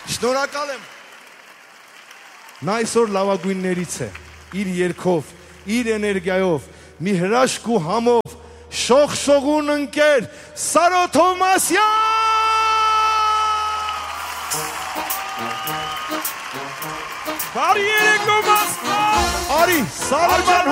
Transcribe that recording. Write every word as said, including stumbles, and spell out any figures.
Շնորհակալ եմ։ Նա այսօր լավագույններից է, իր երգով, իր էներգիայով, մի հրաշք ու համով, շողշողուն ընկեր Սարո Թովմասյան։ Բարի երեկո Մասկա։ Արի, Սարո ջան,